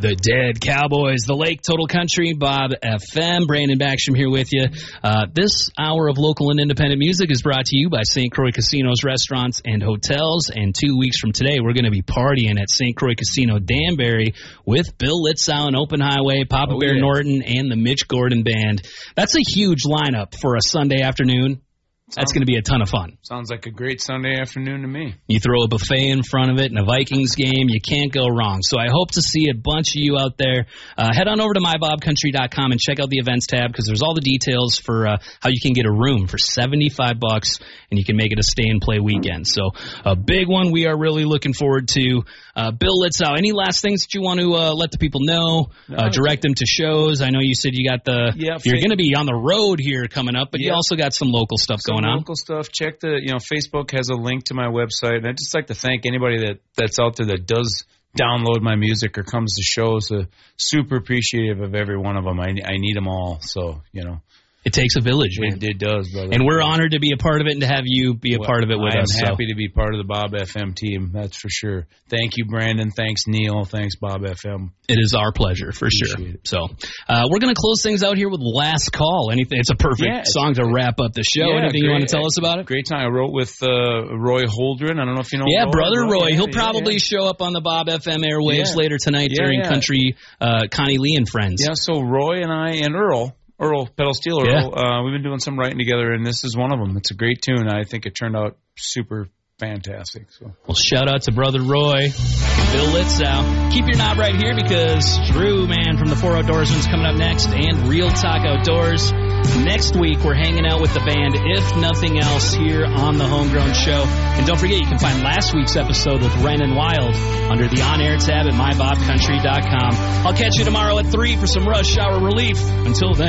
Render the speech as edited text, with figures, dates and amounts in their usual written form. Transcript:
The Dead Cowboys, the Lake Total Country, Bob FM. Brandon Backstrom here with you. This hour of local and independent music is brought to you by St. Croix Casinos, Restaurants, and Hotels. And 2 weeks from today, we're going to be partying at St. Croix Casino Danbury with Bill Litzow and Open Highway, Papa Bear Norton, and the Mitch Gordon Band. That's a huge lineup for a Sunday afternoon. That's going to be a ton of fun. Sounds like a great Sunday afternoon to me. You throw a buffet in front of it and a Vikings game, you can't go wrong. So I hope to see a bunch of you out there. Head on over to mybobcountry.com and check out the events tab because there's all the details for how you can get a room for $75 and you can make it a stay-and-play weekend. So a big one we are really looking forward to. Bill Litzow, any last things that you want to let the people know? Direct them to shows. I know you said you got you're going to be on the road here coming up, but you also got some local stuff going on. Local stuff. Check Facebook has a link to my website, and I'd just like to thank anybody that's out there that does download my music or comes to shows. Super appreciative of every one of them. I need them all, so It takes a village, man. It does, brother. And we're honored to be a part of it and to have you be a part of it with us. I'm happy to be part of the Bob FM team, that's for sure. Thank you, Brandon. Thanks, Neil. Thanks, Bob FM. It is our pleasure, for sure. So we're going to close things out here with Last Call. It's a perfect song to wrap up the show. Anything you want to tell us about it? Great time. I wrote with Roy Holdren. I don't know if you know Roy. Brother Roy. He'll probably show up on the Bob FM airwaves later tonight during Country Connie Lee and Friends. Yeah, so Roy and I and Earl, Pedal Steel Earl, we've been doing some writing together, and this is one of them. It's a great tune. I think it turned out super fantastic. So. Well, shout out to Brother Roy and Bill Litzow. Keep your knob right here because Drew, man, from the 4 Outdoorsman's coming up next, and Real Talk Outdoors. Next week, we're hanging out with the band, If Nothing Else, here on the Homegrown Show. And don't forget, you can find last week's episode with Ren and Wild under the on-air tab at mybobcountry.com. I'll catch you tomorrow at 3 for some Rush Hour Relief. Until then.